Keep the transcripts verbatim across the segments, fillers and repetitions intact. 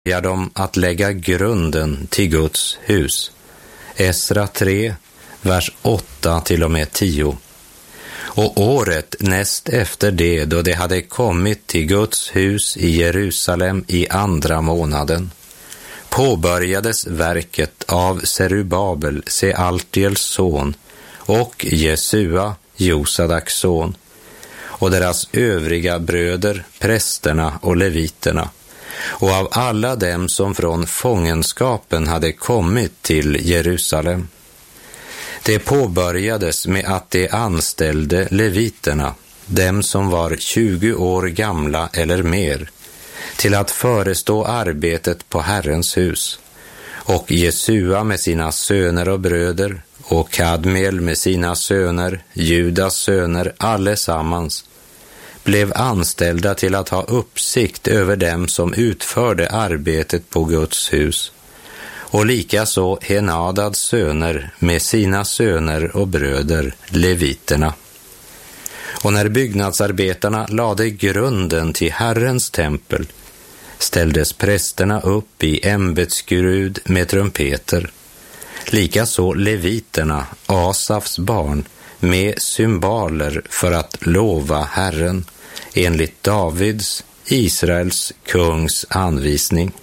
börjar de att lägga grunden till Guds hus. Esra tre, vers åtta till och med tio. Och året näst efter det, då det hade kommit till Guds hus i Jerusalem i andra månaden, påbörjades verket av Serubabel, Sealtiels son, och Jesua, Josadaks son, och deras övriga bröder, prästerna och leviterna, och av alla dem som från fångenskapen hade kommit till Jerusalem. Det påbörjades med att de anställde leviterna, dem som var tjugo år gamla eller mer, till att förestå arbetet på Herrens hus, och Jesua med sina söner och bröder, och Kadmiel med sina söner, Judas söner, allesammans, blev anställda till att ha uppsikt över dem som utförde arbetet på Guds hus, och likaså Henadads söner med sina söner och bröder, leviterna. Och när byggnadsarbetarna lade grunden till Herrens tempel, ställdes prästerna upp i ämbetsskrud med trumpeter, likaså leviterna, Asafs barn, med cymbaler för att lova Herren, enligt Davids, Israels kungs anvisning.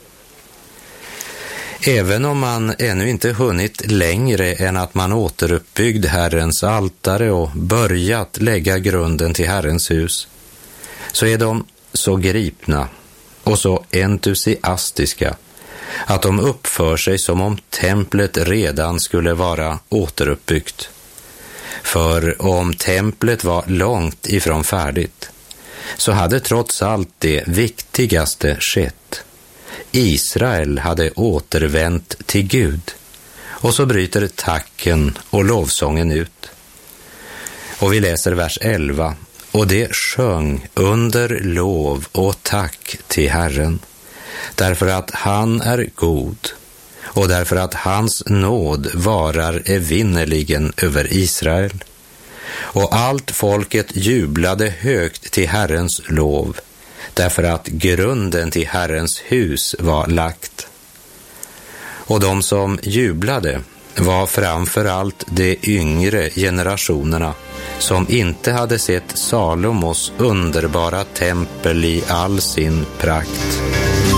Även om man ännu inte hunnit längre än att man återuppbyggd Herrens altare och börjat lägga grunden till Herrens hus, så är de så gripna och så entusiastiska att de uppför sig som om templet redan skulle vara återuppbyggt. För om templet var långt ifrån färdigt, så hade trots allt det viktigaste skett. Israel hade återvänt till Gud, och så bryter tacken och lovsången ut. Och vi läser vers elva. Och det sjöng under lov och tack till Herren, därför att han är god, och därför att hans nåd varar evinnerligen över Israel. Och allt folket jublade högt till Herrens lov, därför att grunden till Herrens hus var lagt. Och de som jublade var framför allt de yngre generationerna, som inte hade sett Salomos underbara tempel i all sin prakt.